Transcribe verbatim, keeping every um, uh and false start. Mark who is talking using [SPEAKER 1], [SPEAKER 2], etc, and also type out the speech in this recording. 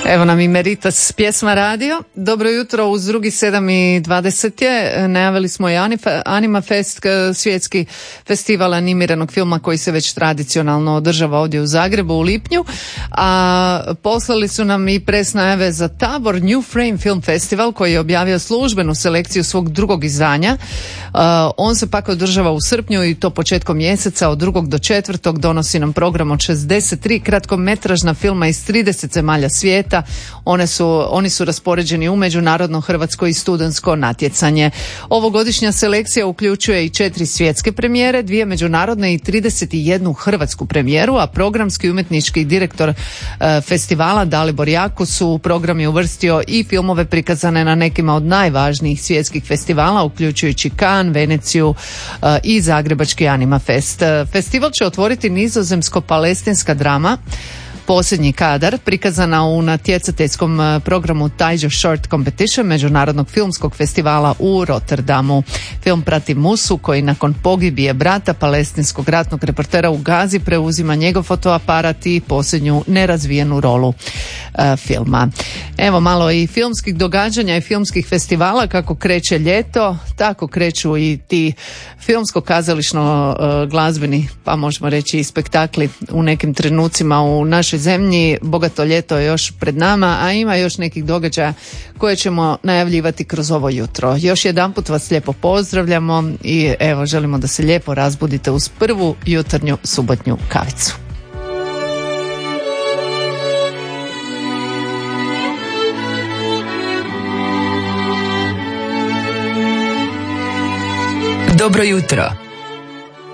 [SPEAKER 1] Evo nam i Meritas pjesma radio. Dobro jutro, uz drugi sedam i dvadeset je. Najavili smo i Anima Fest, svjetski festival animiranog filma koji se već tradicionalno održava ovdje u Zagrebu u lipnju. A poslali su nam i pres najave za Tabor New Frame Film Festival koji je objavio službenu selekciju svog drugog izdanja. Uh, on se pak održava u srpnju i to početkom mjeseca od drugog do četvrtog. Donosi nam program od šezdeset tri kratkometražna filma iz trideset zemalja svijeta. One su, oni su raspoređeni u međunarodno, hrvatsko i studentsko natjecanje. Ovogodišnja selekcija uključuje i četiri svjetske premijere, dvije međunarodne i trideset jednu hrvatsku premijeru, a programski umjetnički direktor uh, festivala Dalibor Jakus u program je uvrstio i filmove prikazane na nekima od najvažnijih svjetskih festivala, uključujući Cannes, Veneciju uh, i Zagrebački Anima Fest. Festival će otvoriti nizozemsko-palestinska drama Posljednji kadar, prikazana u natjecateljskom programu Taiju Short Competition Međunarodnog filmskog festivala u Rotterdamu. Film prati Musu koji nakon pogibije brata palestinskog ratnog reportera u Gazi preuzima njegov fotoaparat i posljednju nerazvijenu rolu uh, filma. Evo malo i filmskih događanja i filmskih festivala. Kako kreće ljeto, tako kreću i ti filmsko-kazališno uh, glazbeni, pa možemo reći i spektakli u nekim trenucima u našoj zemlji. Bogato ljeto je još pred nama, a ima još nekih događaja koje ćemo najavljivati kroz ovo jutro. Još jedanput vas lijepo pozdravljamo i evo želimo da se lijepo razbudite uz prvu jutarnju subotnju kavicu.
[SPEAKER 2] Dobro jutro.